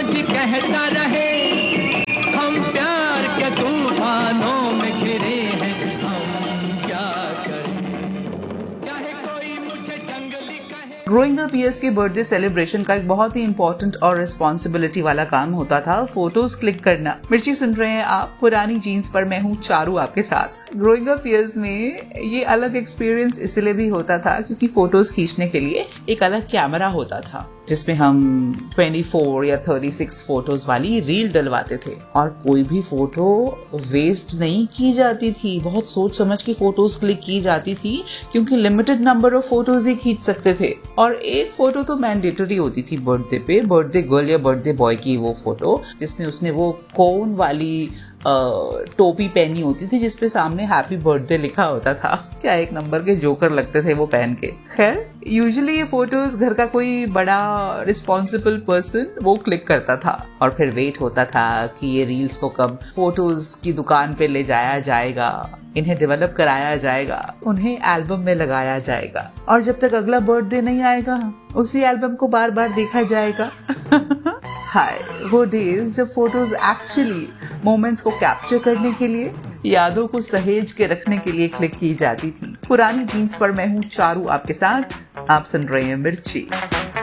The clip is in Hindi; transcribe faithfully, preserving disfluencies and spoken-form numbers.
रोज कहता रहे, हम प्यार के तूफानों में घिरे हैं, हम क्या करें, चाहे कोई मुझे जंगली कहे। ग्रोइंग अप ईयर्स के बर्थडे सेलिब्रेशन का एक बहुत ही इंपॉर्टेंट और रिस्पॉन्सिबिलिटी वाला काम होता था फोटोज क्लिक करना। मिर्ची सुन रहे हैं आप पुरानी जीन्स पर, मैं हूँ चारू आपके साथ। ग्रोइंग अप ईयर्स में ये अलग एक्सपीरियंस इसलिए भी होता था क्योंकि फोटोज खींचने के लिए एक अलग कैमरा होता था जिसमें हम चौबीस या छत्तीस फोटोज वाली रील डलवाते थे और कोई भी फोटो वेस्ट नहीं की जाती थी। बहुत सोच समझ की फोटोज क्लिक की जाती थी क्योंकि लिमिटेड नंबर ऑफ फोटोज ही खींच सकते थे और एक फोटो तो मैंडेटरी होती थी बर्थडे पे, बर्थडे गर्ल या बर्थडे बॉय की वो फोटो जिसमें उसने वो कोन वाली टोपी पहनी होती थी जिसपे सामने हैप्पी बर्थडे लिखा होता था। क्या एक नंबर के जोकर लगते थे वो पहन के। खैर यूजुअली ये फोटोज घर का कोई बड़ा रिस्पॉन्सिबल पर्सन वो क्लिक करता था और फिर वेट होता था कि ये रील्स को कब फोटोज की दुकान पे ले जाया जाएगा, इन्हें डेवलप कराया जाएगा, उन्हें एल्बम में लगाया जाएगा और जब तक अगला बर्थडे नहीं आएगा उसी एल्बम को बार बार देखा जाएगा। हाय वो डेज जब फोटोज एक्चुअली मोमेंट्स को कैप्चर करने के लिए, यादों को सहेज के रखने के लिए क्लिक की जाती थी। पुरानी जीन्स पर मैं हूँ चारू आपके साथ, आप सुन रहे हैं मिर्ची।